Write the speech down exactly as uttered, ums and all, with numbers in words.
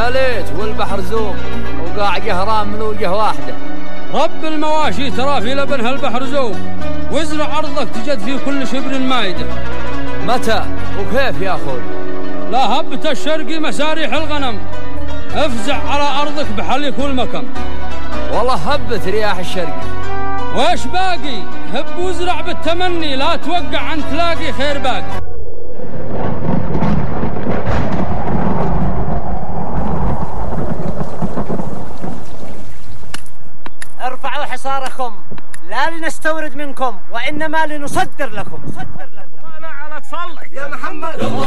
يا ليت والبحر زوم وقاع قهران من وجه واحدة. رب المواشي ترى في لبنها البحر زوم، وازرع أرضك تجد في كل شبر مايدة. متى وكيف يا أخوي؟ لا هبة الشرقي مساريح الغنم، افزع على أرضك بحلك والمكم. والله هبت رياح الشرقي. وإيش باقي؟ هب وازرع بالتمني، لا توقع عن تلاقي خير باقي. ارفعوا حصاركم، لا لنستورد منكم وإنما لنصدر لكم. أنا على تصلي يا محمد.